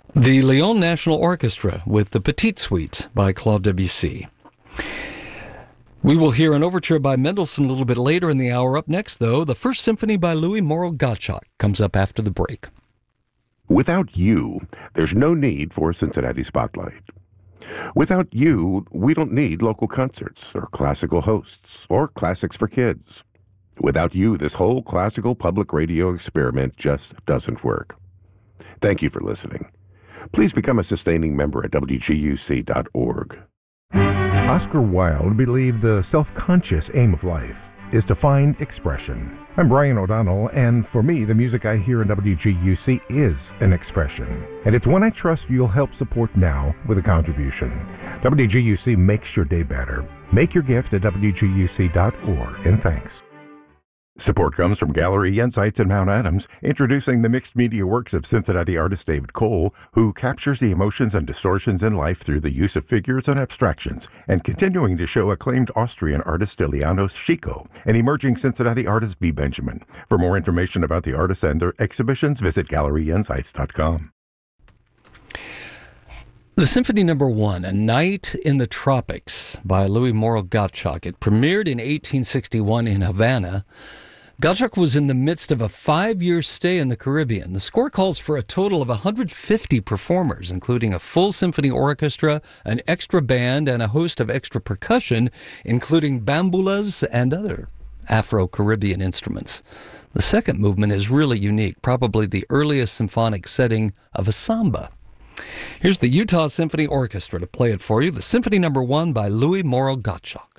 The Lyon National Orchestra with the Petite Suite by Claude Debussy. We will hear an overture by Mendelssohn a little bit later in the hour. Up next, though, the First Symphony by Louis Moral-Gottschalk comes up after the break. Without you, there's no need for a Cincinnati Spotlight. Without you, we don't need local concerts or classical hosts or classics for kids. Without you, this whole classical public radio experiment just doesn't work. Thank you for listening. Please become a sustaining member at WGUC.org. Oscar Wilde believed the self-conscious aim of life is to find expression. I'm Brian O'Donnell, and for me, the music I hear in WGUC is an expression. And it's one I trust you'll help support now with a contribution. WGUC makes your day better. Make your gift at WGUC.org, and thanks. Support comes from Gallery Insights in Mount Adams, introducing the mixed media works of Cincinnati artist David Cole, who captures the emotions and distortions in life through the use of figures and abstractions, and continuing to show acclaimed Austrian artist Ilianos Chico and emerging Cincinnati artist V. Benjamin. For more information about the artists and their exhibitions, visit GalleryInsights.com. The Symphony No. 1, A Night in the Tropics by Louis Moral-Gottschalk. It premiered in 1861 in Havana. Gottschalk was in the midst of a 5-year stay in the Caribbean. The score calls for a total of 150 performers, including a full symphony orchestra, an extra band, and a host of extra percussion, including bambulas and other Afro-Caribbean instruments. The second movement is really unique, probably the earliest symphonic setting of a samba. Here's the Utah Symphony Orchestra to play it for you, the Symphony No. 1 by Louis Moral-Gottschalk.